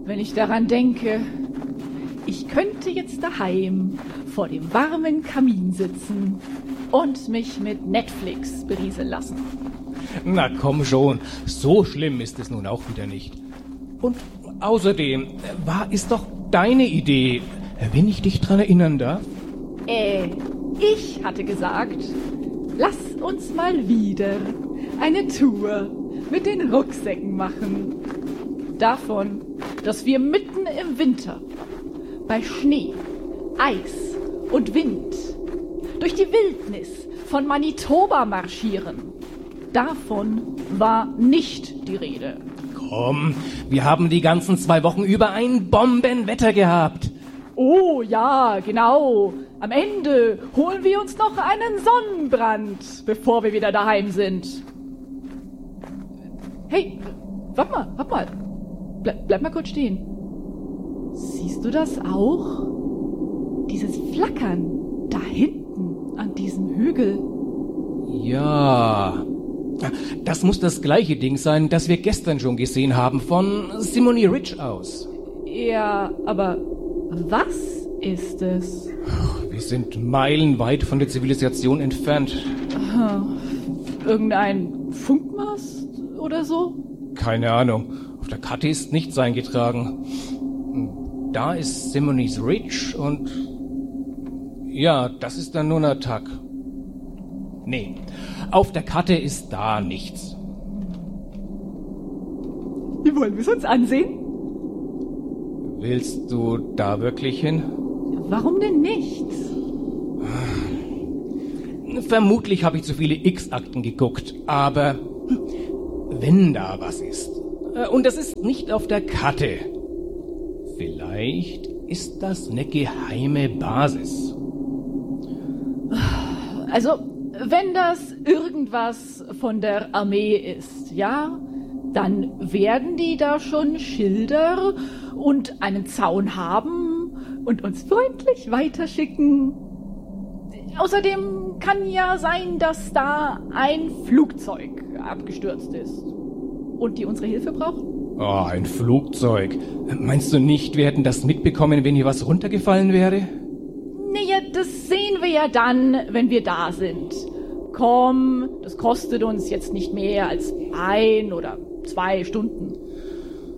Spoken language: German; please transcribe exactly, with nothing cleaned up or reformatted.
wenn ich daran denke. Ich könnte jetzt daheim vor dem warmen Kamin sitzen und mich mit Netflix berieseln lassen. Na komm schon, so schlimm ist es nun auch wieder nicht. Und außerdem, war es doch deine Idee, wenn ich dich dran erinnern darf? Äh, ich hatte gesagt, lass uns mal wieder eine Tour mit den Rucksäcken machen. Davon, dass wir mitten im Winter bei Schnee, Eis und Wind durch die Wildnis von Manitoba marschieren. Davon war nicht die Rede. Komm, wir haben die ganzen zwei Wochen über ein Bombenwetter gehabt. Oh ja, genau. Am Ende holen wir uns noch einen Sonnenbrand, bevor wir wieder daheim sind. Hey, warte mal, warte mal. Bleib, bleib mal kurz stehen. Siehst du das auch? Dieses Flackern da hinten an diesem Hügel. Ja, das muss das gleiche Ding sein, das wir gestern schon gesehen haben, von Simony Ridge aus. Ja, aber was ist es? Wir sind meilenweit von der Zivilisation entfernt. Aha. Irgendein Funkmast oder so? Keine Ahnung. Auf der Karte ist nichts eingetragen. Da ist Simony's Ridge und... ja, das ist dann nur ein Tag. Nee, auf der Karte ist da nichts. Wie wollen wir es uns ansehen? Willst du da wirklich hin? Warum denn nicht? Vermutlich habe ich zu viele X-Akten geguckt, aber wenn da was ist, und das ist nicht auf der Karte, vielleicht ist das eine geheime Basis. Also, wenn das irgendwas von der Armee ist, ja, dann werden die da schon Schilder und einen Zaun haben und uns freundlich weiterschicken. Außerdem kann ja sein, dass da ein Flugzeug abgestürzt ist und die unsere Hilfe brauchen. Oh, ein Flugzeug. Meinst du nicht, wir hätten das mitbekommen, wenn hier was runtergefallen wäre? Naja, das sehen wir ja dann, wenn wir da sind. Komm, das kostet uns jetzt nicht mehr als ein oder zwei Stunden.